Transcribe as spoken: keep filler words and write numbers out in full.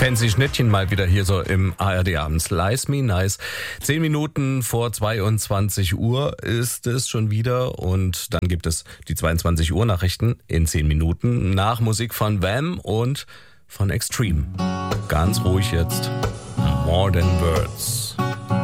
Fancy Schnittchen mal wieder hier so im A R D Abend. Slice Me Nice. Zehn Minuten vor zweiundzwanzig Uhr ist es schon wieder und dann gibt es die zweiundzwanzig Uhr Nachrichten in zehn Minuten nach Musik von Wham und von Extreme. Ganz ruhig jetzt. More Than Words.